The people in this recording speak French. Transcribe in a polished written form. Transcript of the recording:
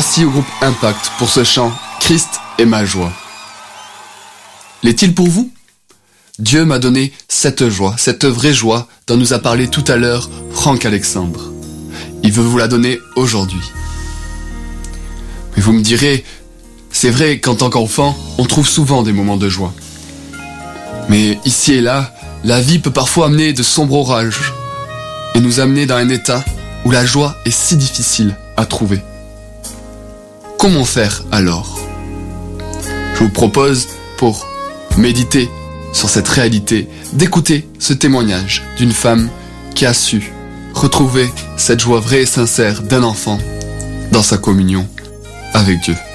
Merci au groupe Impact pour ce chant « Christ est ma joie ». L'est-il pour vous ? Dieu m'a donné cette joie, cette vraie joie dont nous a parlé tout à l'heure Franck Alexandre. Il veut vous la donner aujourd'hui. Mais vous me direz, c'est vrai qu'en tant qu'enfant, on trouve souvent des moments de joie. Mais ici et là, la vie peut parfois amener de sombres orages et nous amener dans un état où la joie est si difficile à trouver. Comment faire alors ? Je vous propose, pour méditer sur cette réalité, d'écouter ce témoignage d'une femme qui a su retrouver cette joie vraie et sincère d'un enfant dans sa communion avec Dieu.